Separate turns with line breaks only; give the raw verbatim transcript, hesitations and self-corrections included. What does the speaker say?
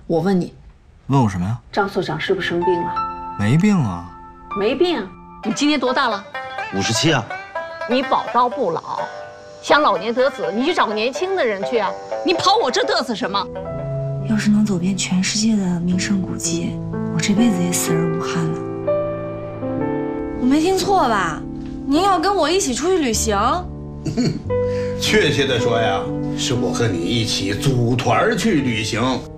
我问你，
问我什么呀？
张所长是不是生病了？
没病啊。
没病。你今年多大了？
五十七啊。
你宝刀不老，想老年得子，你去找个年轻的人去啊！你跑我这嘚瑟什么？
要是能走遍全世界的名胜古迹，我这辈子也死而无憾了。我没听错吧？您要跟我一起出去旅行？
确切的说呀，是我和你一起组团去旅行。